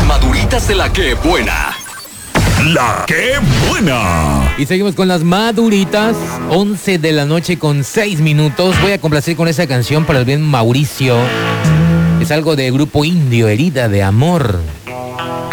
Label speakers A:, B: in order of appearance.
A: maduritas de la que buena. La que buena.
B: Y seguimos con las maduritas. 11 de la noche con 6 minutos. Voy a complacer con esa canción para el bien Mauricio. Es algo de Grupo Indio, Herida de Amor.